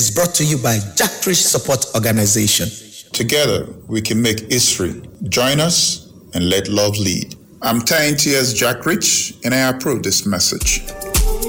is brought to you by Jack Rich Support Organization. Together, we can make history. Join us and let love lead. I'm 10 years Jack Rich, and I approve this message.